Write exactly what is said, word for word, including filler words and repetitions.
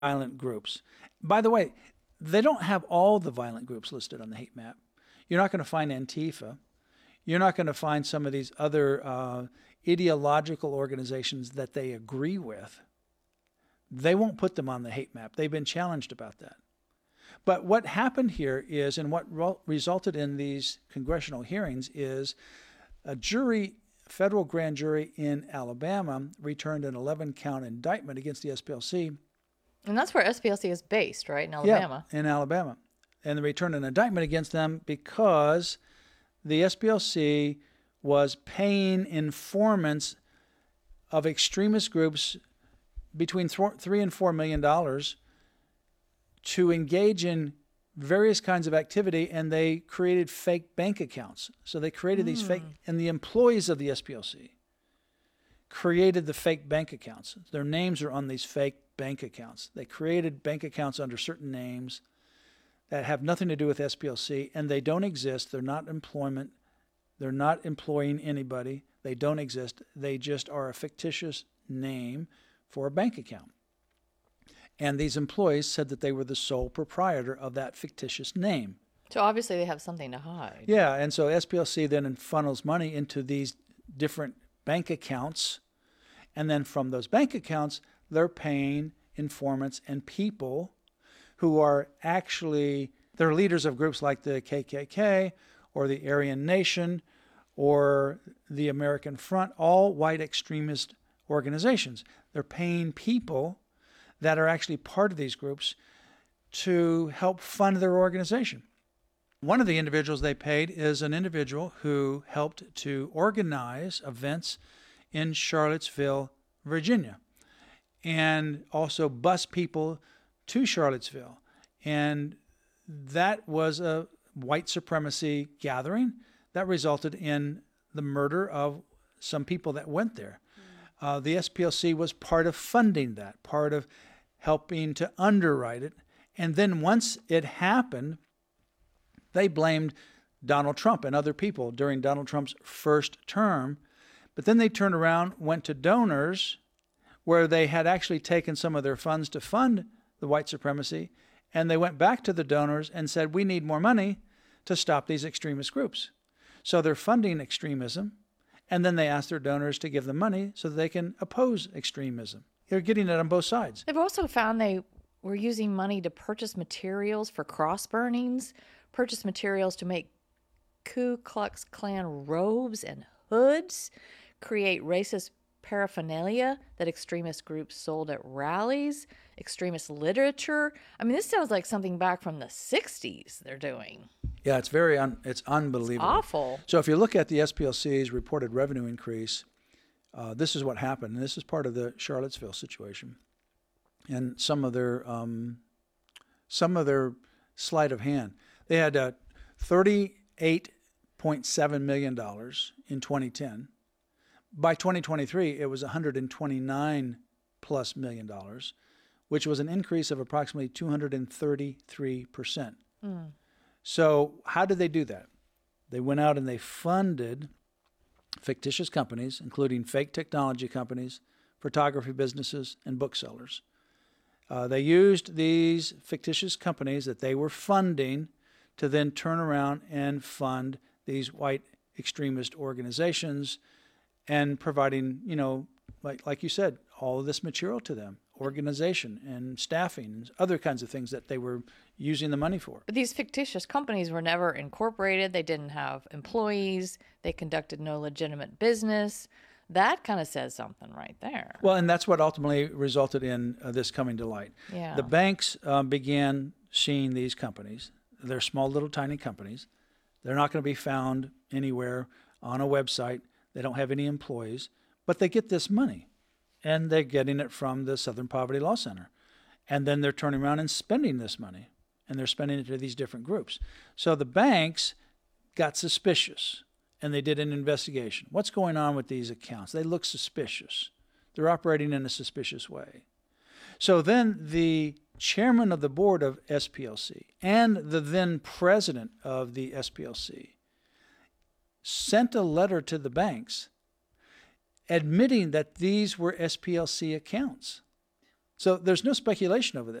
violent groups. By the way, they don't have all the violent groups listed on the hate map. You're not going to find Antifa. You're not going to find some of these other uh, ideological organizations that they agree with. They won't put them on the hate map. They've been challenged about that. But what happened here is, and what re- resulted in these congressional hearings is a jury, federal grand jury in Alabama returned an eleven count indictment against the S P L C. And that's where S P L C is based, right? In Alabama. Yeah, in Alabama. And they returned an indictment against them because the S P L C was paying informants of extremist groups between th- three and four million dollars to engage in various kinds of activity, and they created fake bank accounts. So they created mm. these fake, and the employees of the S P L C created the fake bank accounts. Their names are on these fake bank accounts. They created bank accounts under certain names that have nothing to do with S P L C, and they don't exist. They're not employment. They're not employing anybody. They don't exist. They just are a fictitious name for a bank account. And these employees said that they were the sole proprietor of that fictitious name. So obviously they have something to hide. Yeah, and so S P L C then funnels money into these different bank accounts, and then from those bank accounts, they're paying informants and people who are actually, they're leaders of groups like the K K K or the Aryan Nation or the American Front, all white extremist organizations. They're paying people that are actually part of these groups to help fund their organization. One of the individuals they paid is an individual who helped to organize events in Charlottesville, Virginia, and also bus people to Charlottesville. And that was a white supremacy gathering that resulted in the murder of some people that went there. Mm. Uh, the S P L C was part of funding that, part of helping to underwrite it. And then once it happened, they blamed Donald Trump and other people during Donald Trump's first term. But then they turned around, went to donors, where they had actually taken some of their funds to fund the white supremacy, and they went back to the donors and said, we need more money to stop these extremist groups. So they're funding extremism, and then they asked their donors to give them money so that they can oppose extremism. They're getting it on both sides. They've also found they were using money to purchase materials for cross burnings, purchase materials to make Ku Klux Klan robes and hoods, create racist paraphernalia that extremist groups sold at rallies, extremist literature. I mean, this sounds like something back from the sixties they're doing. Yeah, it's very, un- it's unbelievable. It's awful. So if you look at the S P L C's reported revenue increase, uh, this is what happened. And this is part of the Charlottesville situation. And some of their, um, some of their sleight of hand. They had uh, thirty-eight point seven million dollars in twenty ten. By twenty twenty-three, it was one hundred twenty-nine plus million dollars, which was an increase of approximately two hundred thirty-three percent. Mm. So how did they do that? They went out and they funded fictitious companies, including fake technology companies, photography businesses, and booksellers. Uh, they used these fictitious companies that they were funding to then turn around and fund these white extremist organizations and providing, you know, like like you said, all of this material to them, organization and staffing and other kinds of things that they were using the money for. But these fictitious companies were never incorporated. They didn't have employees. They conducted no legitimate business. That kind of says something right there. Well, and that's what ultimately resulted in uh, this coming to light. Yeah. The banks um, began seeing these companies. They're small, little, tiny companies. They're not going to be found anywhere on a website. They don't have any employees, but they get this money, and they're getting it from the Southern Poverty Law Center. And then they're turning around and spending this money, and they're spending it to these different groups. So the banks got suspicious, and they did an investigation. What's going on with these accounts? They look suspicious. They're operating in a suspicious way. So then the chairman of the board of S P L C and the then president of the S P L C sent a letter to the banks admitting that these were S P L C accounts. So there's no speculation over this.